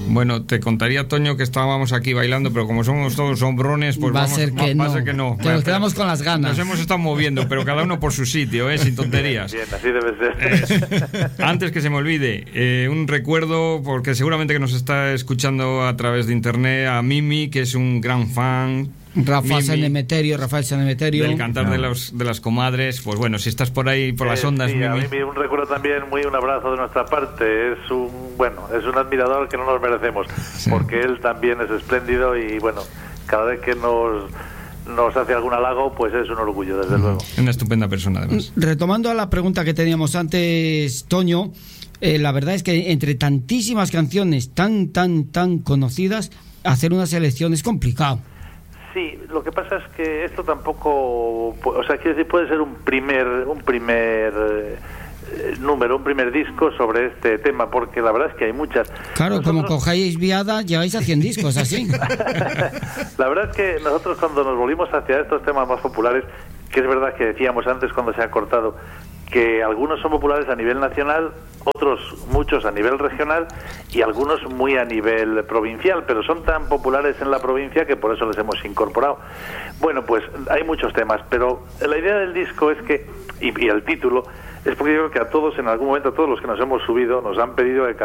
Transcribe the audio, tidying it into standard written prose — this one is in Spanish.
Bueno, te contaría, Toño, que estábamos aquí bailando, pero como somos todos hombrones, pues va a ser que no. Que nos quedamos con las ganas. Nos hemos estado moviendo, pero cada uno por su sitio, sin tonterías. Bien, así debe ser. Antes que se me olvide, un recuerdo, porque seguramente que nos está escuchando a través de internet, a Mimi, que es un gran fan. Rafael Sanemeterio. Del cantar de las comadres. Pues bueno, si estás por ahí, por las ondas, sí, Mimi. A Mimi un recuerdo también, un abrazo de nuestra parte. Es un admirador que no nos merecemos, porque él también es espléndido y bueno, cada vez que nos hace algún halago, pues es un orgullo, desde luego. Una estupenda persona, además. Retomando a la pregunta que teníamos antes, Toño, la verdad es que entre tantísimas canciones tan conocidas, hacer una selección es complicado. Sí, lo que pasa es que esto tampoco, o sea, quiero decir, puede ser un primer número, un primer disco sobre este tema, porque la verdad es que hay muchas. Claro, como cojáis viada, llegáis a 100 discos, así. La verdad es que nosotros, cuando nos volvimos hacia estos temas más populares, que es verdad que decíamos antes cuando se ha cortado, que algunos son populares a nivel nacional, otros muchos a nivel regional y algunos muy a nivel provincial, pero son tan populares en la provincia que por eso les hemos incorporado. Bueno, pues hay muchos temas, pero la idea del disco es que, y el título, es porque yo creo que a todos en algún momento, a todos los que nos hemos subido, nos han pedido que